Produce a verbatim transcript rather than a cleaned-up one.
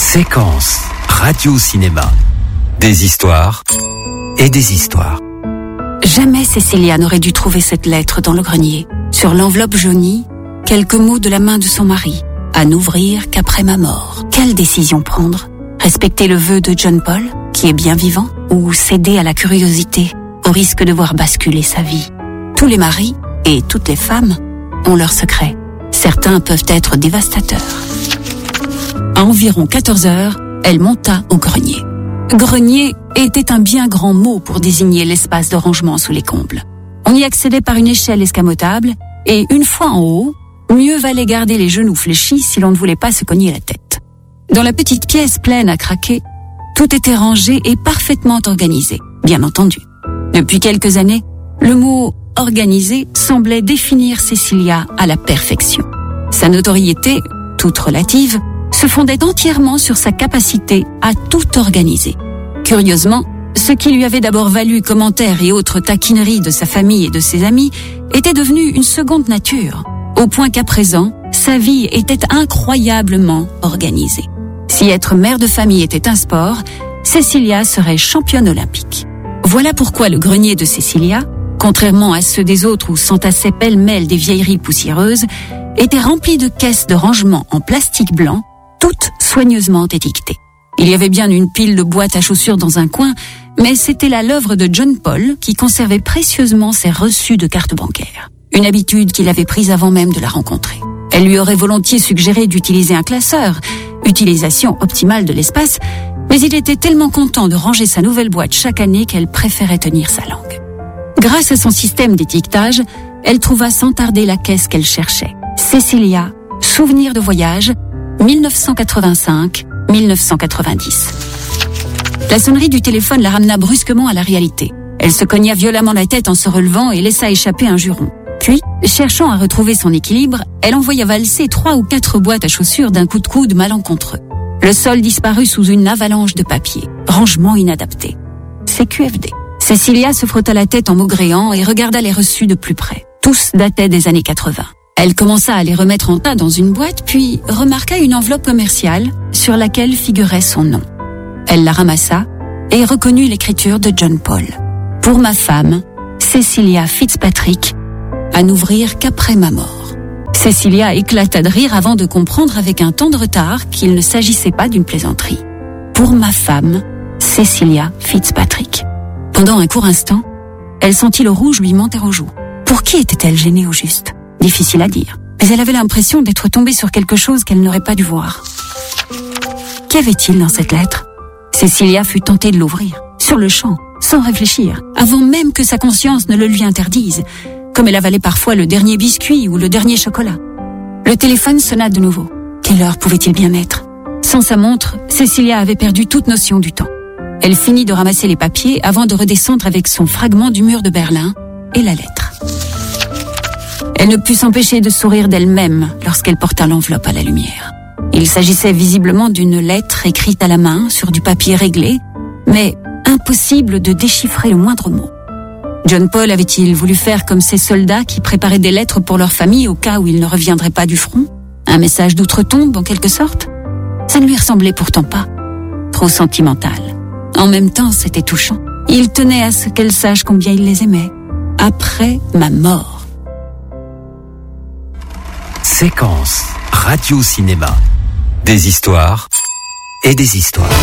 Séquence radio-cinéma. Des histoires et des histoires. Jamais Cécilia n'aurait dû trouver cette lettre dans le grenier. Sur l'enveloppe jaunie, quelques mots de la main de son mari. À n'ouvrir qu'après ma mort. Quelle décision prendre? Respecter le vœu de John Paul, qui est bien vivant, ou céder à la curiosité, au risque de voir basculer sa vie? Tous les maris, et toutes les femmes, ont leurs secrets. Certains peuvent être dévastateurs. À environ quatorze heures, elle monta au grenier. Grenier était un bien grand mot pour désigner l'espace de rangement sous les combles. On y accédait par une échelle escamotable, et une fois en haut, mieux valait garder les genoux fléchis si l'on ne voulait pas se cogner la tête. Dans la petite pièce pleine à craquer, tout était rangé et parfaitement organisé, bien entendu. Depuis quelques années, le mot « organisé » semblait définir Cécilia à la perfection. Sa notoriété, toute relative, se fondait entièrement sur sa capacité à tout organiser. Curieusement, ce qui lui avait d'abord valu commentaires et autres taquineries de sa famille et de ses amis était devenu une seconde nature, au point qu'à présent, sa vie était incroyablement organisée. Si être mère de famille était un sport, Cécilia serait championne olympique. Voilà pourquoi le grenier de Cécilia, contrairement à ceux des autres où s'entassaient pêle-mêle des vieilleries poussiéreuses, était rempli de caisses de rangement en plastique blanc, toutes soigneusement étiquetées. Il y avait bien une pile de boîtes à chaussures dans un coin, mais c'était là l'œuvre de John Paul qui conservait précieusement ses reçus de cartes bancaires. Une habitude qu'il avait prise avant même de la rencontrer. Elle lui aurait volontiers suggéré d'utiliser un classeur, utilisation optimale de l'espace, mais il était tellement content de ranger sa nouvelle boîte chaque année qu'elle préférait tenir sa langue. Grâce à son système d'étiquetage, elle trouva sans tarder la caisse qu'elle cherchait. Cécilia, souvenir de voyage, dix-neuf cent quatre-vingt-cinq à dix-neuf cent quatre-vingt-dix. La sonnerie du téléphone la ramena brusquement à la réalité. Elle se cogna violemment la tête en se relevant et laissa échapper un juron. Puis, cherchant à retrouver son équilibre, elle envoya valser trois ou quatre boîtes à chaussures d'un coup de coude malencontreux. Le sol disparut sous une avalanche de papier. Rangement inadapté. C Q F D. Cécilia se frotta la tête en maugréant et regarda les reçus de plus près. Tous dataient des années quatre-vingts. Elle commença à les remettre en tas dans une boîte, puis remarqua une enveloppe commerciale sur laquelle figurait son nom. Elle la ramassa et reconnut l'écriture de John Paul. Pour ma femme, Cécilia Fitzpatrick, à n'ouvrir qu'après ma mort. Cécilia éclata de rire avant de comprendre avec un temps de retard qu'il ne s'agissait pas d'une plaisanterie. Pour ma femme, Cécilia Fitzpatrick. Pendant un court instant, elle sentit le rouge lui monter aux joues. Pour qui était-elle gênée au juste? Difficile à dire. Mais elle avait l'impression d'être tombée sur quelque chose qu'elle n'aurait pas dû voir. Qu'y avait-il dans cette lettre? Cécilia fut tentée de l'ouvrir, sur le champ, sans réfléchir, avant même que sa conscience ne le lui interdise, comme elle avalait parfois le dernier biscuit ou le dernier chocolat. Le téléphone sonna de nouveau. Quelle heure pouvait-il bien être? Sans sa montre, Cécilia avait perdu toute notion du temps. Elle finit de ramasser les papiers avant de redescendre avec son fragment du mur de Berlin et la lettre. Elle ne put s'empêcher de sourire d'elle-même lorsqu'elle porta l'enveloppe à la lumière. Il s'agissait visiblement d'une lettre écrite à la main sur du papier réglé, mais impossible de déchiffrer le moindre mot. John Paul avait-il voulu faire comme ces soldats qui préparaient des lettres pour leur famille au cas où ils ne reviendraient pas du front? Un message d'outre-tombe en quelque sorte? Ça ne lui ressemblait pourtant pas. Trop sentimental. En même temps, c'était touchant. Il tenait à ce qu'elle sache combien il les aimait. Après ma mort. Séquence radio-cinéma. Des histoires et des histoires.